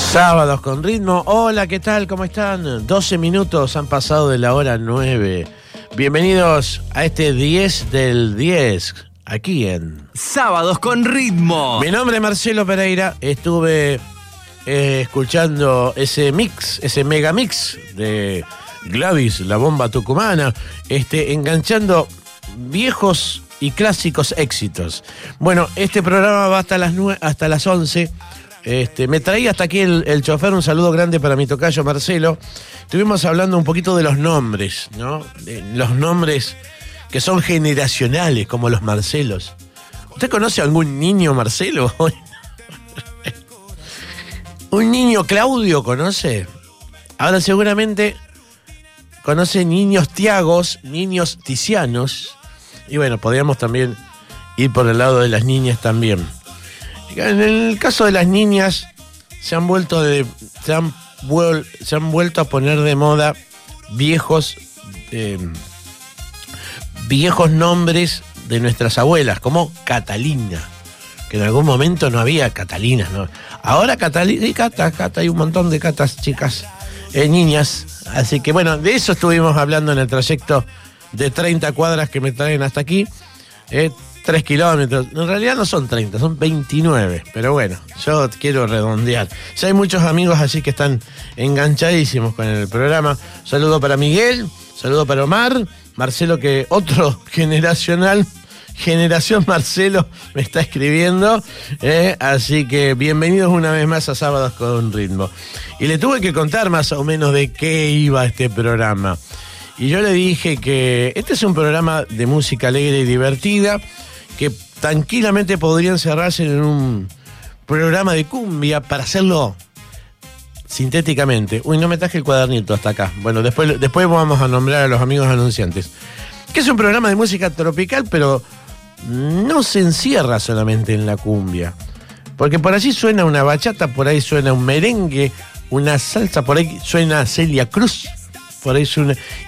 Sábados con ritmo. Hola, ¿qué tal? ¿Cómo están? 12 minutos han pasado de la hora 9. Bienvenidos a este 10 del 10, aquí en Sábados con ritmo. Mi nombre es Marcelo Pereira. Estuve escuchando ese mix, ese mega mix de Gladys, la bomba tucumana, enganchando viejos y clásicos éxitos. Bueno, este programa va hasta las 11. Me traía hasta aquí el chofer. Un saludo grande para mi tocayo Marcelo. Estuvimos hablando un poquito de los nombres, ¿no? Los nombres que son generacionales, como los Marcelos. ¿Usted conoce a algún niño Marcelo? ¿Un niño Claudio conoce? Ahora seguramente conoce niños Tiagos, niños Tizianos. Y bueno, podríamos también ir por el lado de las niñas también. En el caso de las niñas, se han vuelto a poner de moda viejos nombres de nuestras abuelas, como Catalina, que en algún momento no había Catalinas, ¿no? Ahora Catalina y Cata, hay un montón de Catas, chicas, niñas. Así que bueno, de eso estuvimos hablando en el trayecto de 30 cuadras que me traen hasta aquí. 3 kilómetros, en realidad no son 30, son 29, pero bueno, yo quiero redondear. Ya hay muchos amigos así que están enganchadísimos con el programa. Saludo para Miguel, saludo para Omar, Marcelo, que otro generación Marcelo me está escribiendo, así que bienvenidos una vez más a Sábados con Ritmo. Y le tuve que contar más o menos de qué iba este programa. Y yo le dije que este es un programa de música alegre y divertida, que tranquilamente podría encerrarse en un programa de cumbia para hacerlo sintéticamente. Uy, no me traje el cuadernito hasta acá. Bueno, después vamos a nombrar a los amigos anunciantes. Que es un programa de música tropical, pero no se encierra solamente en la cumbia. Porque por allí suena una bachata, por ahí suena un merengue, una salsa, por ahí suena Celia Cruz, por ahí suena...